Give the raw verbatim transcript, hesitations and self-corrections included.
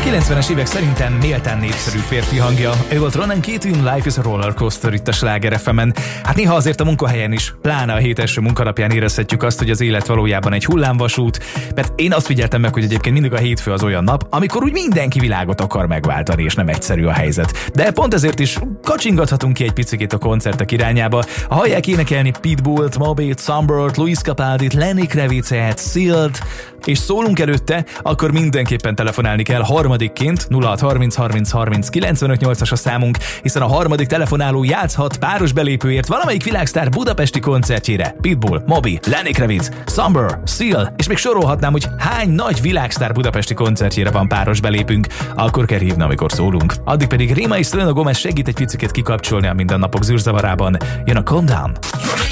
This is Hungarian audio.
kilencvenes évek szerintem méltán népszerű férfi hangja. Ő volt Ronan Keating, Life is a Roller Coaster itt a Sláger ef emen. Hát néha azért a munkahelyen is, pláne a hét első munkanapján érezhetjük azt, hogy az élet valójában egy hullámvasút. Mert én azt figyeltem meg, hogy egyébként mindig a hétfő az olyan nap, amikor úgy mindenki világot akar megváltani, és nem egyszerű a helyzet. De pont ezért is kacsingathatunk ki egy picit a koncertek irányába. Ha hallják énekelni Pitbullt, Mobit, Sunbird, Luis Capaldit, Lenny Kravitzet, Sealt, és szólunk előtte, akkor mindenképpen telefonálni kell harmadikként. Nulla hat harminc harminc harminc kilencvenöt nyolcas a számunk, hiszen a harmadik telefonáló játszhat páros belépőért valamelyik világsztár budapesti koncertjére. Pitbull, Moby, Lenny Kravitz, Sunbird, Seal, és még sorolhatnám, hogy hány nagy világsztár budapesti koncertjére van páros belépünk. Akkor kell hívni, amikor szólunk. Addig pedig Rima és Selena Gomez segít egy picit kikapcsolni a mindennapok zűrzavarában. Jön a Calm Down.